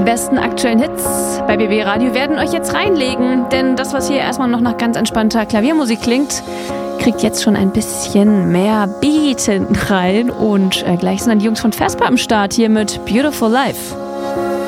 besten aktuellen Hits bei BB Radio werden euch jetzt reinlegen, denn das, was hier erstmal noch nach ganz entspannter Klaviermusik klingt, kriegt jetzt schon ein bisschen mehr Beat hinten rein und gleich sind dann die Jungs von Vesper am Start hier mit Beautiful Life.